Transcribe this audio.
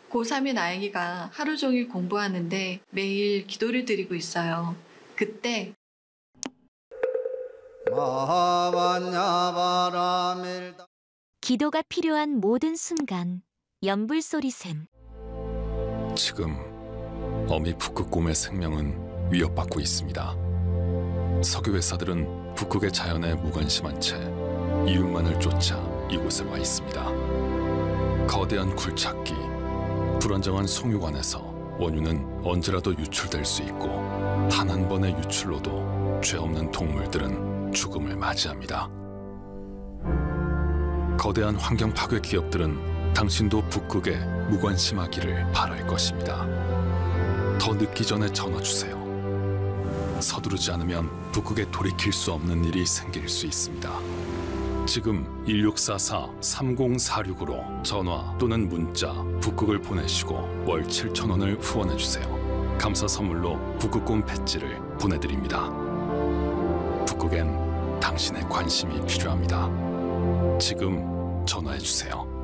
고3인 아이가 하루 종일 공부하는데 매일 기도를 드리고 있어요. 그때 기도가 필요한 모든 순간, 연불소리샘. 지금 어미 북극곰의 생명은 위협받고 있습니다. 석유 회사들은 북극의 자연에 무관심한 채 이윤만을 쫓아 이곳에 와 있습니다. 거대한 굴착기, 불안정한 송유관에서 원유는 언제라도 유출될 수 있고 단 한 번의 유출로도 죄 없는 동물들은 죽음을 맞이합니다. 거대한 환경 파괴 기업들은 당신도 북극에 무관심하기를 바랄 것입니다. 더 늦기 전에 전화 주세요. 서두르지 않으면 북극에 돌이킬 수 없는 일이 생길 수 있습니다. 지금 1644-3046으로 전화 또는 문자 북극을 보내시고 월 7,000원을 후원해 주세요. 감사 선물로 북극곰 배지를 보내드립니다. 북극엔 당신의 관심이 필요합니다. 지금 전화해 주세요.